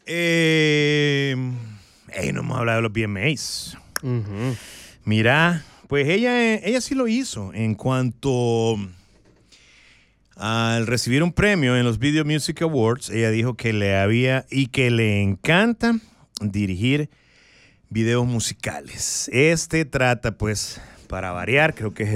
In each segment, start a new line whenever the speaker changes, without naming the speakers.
No hemos hablado de los VMAs.
Uh-huh.
Mira, pues ella sí lo hizo en cuanto al recibir un premio en los Video Music Awards. Ella dijo que le encanta dirigir videos musicales. Trata, pues, para variar, creo que es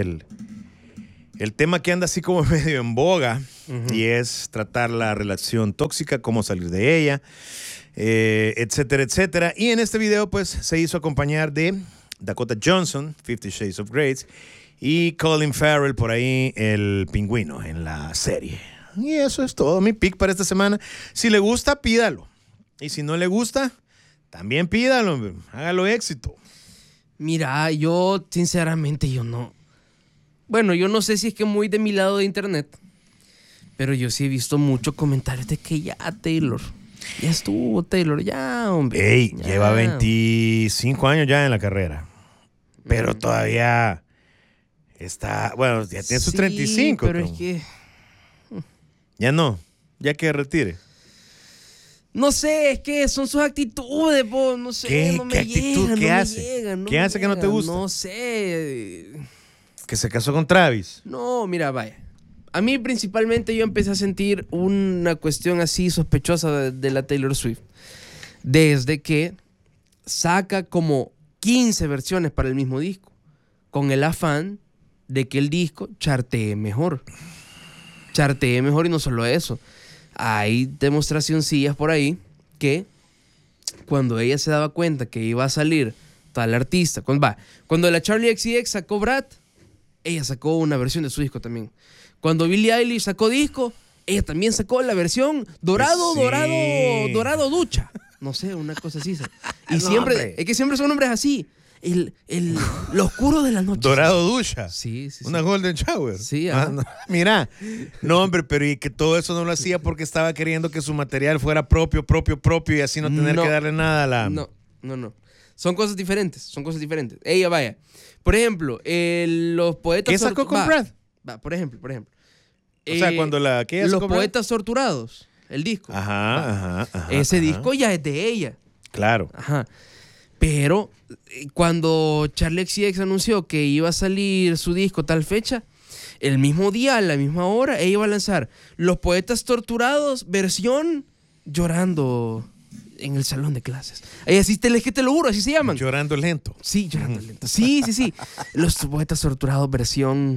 el tema que anda así como medio en boga, uh-huh. Y es tratar la relación tóxica, cómo salir de ella, etcétera, etcétera. Y en este video, pues, se hizo acompañar de Dakota Johnson, 50 Shades of Grey, y Colin Farrell, por ahí, el pingüino en la serie. Y eso es todo, mi pick para esta semana. Si le gusta, pídalo. Y si no le gusta, también pídalo, hágalo éxito.
Mira, yo sinceramente yo no. Bueno, yo no sé si es que muy de mi lado de internet, pero yo sí he visto muchos comentarios de que ya Taylor, ya estuvo Taylor, ya hombre.
Ey,
ya.
Lleva 25 años ya en la carrera, pero todavía está, bueno, ya tiene sus 35.
Pero es que
ya no, ya que retire.
No sé, es que son sus actitudes, po, no sé,
¿Qué,
no me
qué actitud?
llega,
¿Qué
no
hace?
me llega, no
¿Qué
me
hace que no
llega,
te gusta?
No sé.
Que se casó con Travis.
No, mira, vaya. A mí principalmente yo empecé a sentir una cuestión así sospechosa de la Taylor Swift. Desde que saca como 15 versiones para el mismo disco, con el afán de que el disco chartee mejor. Chartee mejor, y no solo eso. Hay demostracioncillas por ahí que cuando ella se daba cuenta que iba a salir tal artista, cuando la Charli XCX sacó Brad, ella sacó una versión de su disco también. Cuando Billie Eilish sacó disco, ella también sacó la versión dorado ducha. No sé, una cosa así. Y no, siempre, hombre. Es que siempre son nombres así. Lo oscuro de la noche.
Dorado ducha.
Sí.
Una golden shower.
Sí,
no, mira. No, hombre, pero y que todo eso no lo hacía porque estaba queriendo que su material fuera propio y así no tener que darle nada a la...
No. Son cosas diferentes. Ella, vaya. Por ejemplo, los poetas...
¿Qué sacó con Brad?
Por ejemplo.
O sea, cuando
los poetas torturados, el disco.
Ajá.
Ese disco ya es de ella.
Claro.
Ajá. Pero cuando Charli XCX anunció que iba a salir su disco tal fecha, el mismo día, a la misma hora, ella iba a lanzar Los Poetas Torturados, versión llorando en el salón de clases. Así es que te lo juro, así se llaman.
Llorando lento.
Sí, llorando lento. Sí. Los Poetas Torturados, versión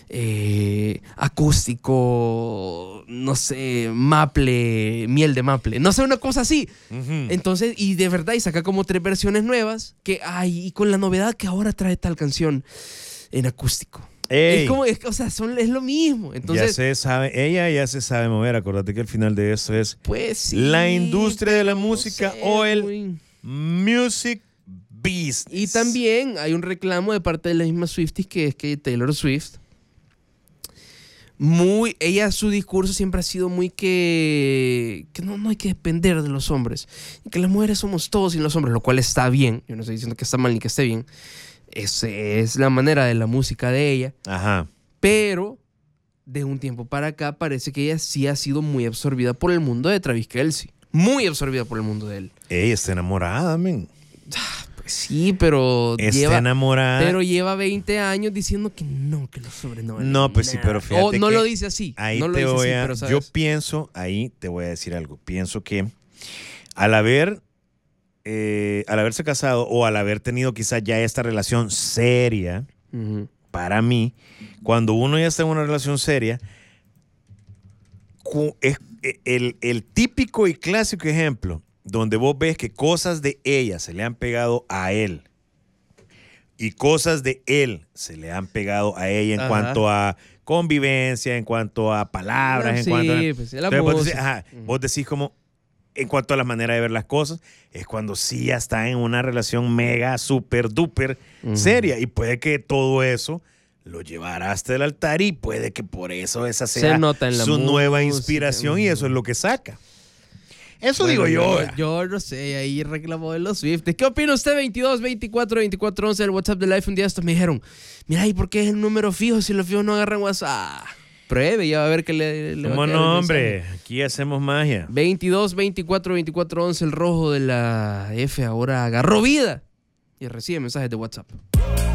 acústico, no sé, maple, miel de maple. No sé, una cosa así. Uh-huh. Entonces, y de verdad, y saca como 3 versiones nuevas y con la novedad que ahora trae tal canción en acústico.
Ey.
Es lo mismo. Entonces,
ella ya se sabe mover. Acuérdate que el final de esto es
pues sí,
la industria de la música o el music business.
Y también hay un reclamo de parte de las mismas Swifties, que es que Taylor Swift, su discurso siempre ha sido muy que no hay que depender de los hombres, y que las mujeres somos todos sin los hombres, lo cual está bien. Yo no estoy diciendo que está mal ni que esté bien. Esa es la manera de la música de ella.
Ajá.
Pero de un tiempo para acá parece que ella sí ha sido muy absorbida por el mundo de Travis Kelce. Muy absorbida por el mundo de él.
Ella está enamorada, men.
Pues sí, pero
está enamorada.
Pero lleva 20 años diciendo que no, que los hombres no valen
No, pues
nada.
sí, pero fíjate
no
que
lo dice así.
Ahí
no lo
te
dice
voy
así,
a...
pero ¿sabes?
Yo pienso, ahí te voy a decir algo. Pienso que al haberse casado o al haber tenido quizás ya esta relación seria, uh-huh. Para mí, cuando uno ya está en una relación seria, es el típico y clásico ejemplo donde vos ves que cosas de ella se le han pegado a él y cosas de él se le han pegado a ella en Ajá. cuanto a convivencia, en cuanto a palabras,
sí,
en cuanto a...
Pues,
vos decís como, en cuanto a la manera de ver las cosas, es cuando sí ya está en una relación mega, super, duper seria. Y puede que todo eso lo llevara hasta el altar y puede que por eso esa sea su nueva inspiración y eso es lo que saca. Eso digo yo.
Yo no sé, ahí reclamó de los Swift. ¿Qué opina usted? 22 24 24 11 el WhatsApp del iPhone. Un día estos me dijeron, mira, ¿y por qué es el número fijo si los fijos no agarran WhatsApp? Pruebe, ya va a ver que le va a
¿Cómo
quedar
no,
el
hombre?
mensaje.
Aquí hacemos magia.
22, 24, 24, 11, el rojo de la F ahora agarró vida y recibe mensajes de WhatsApp.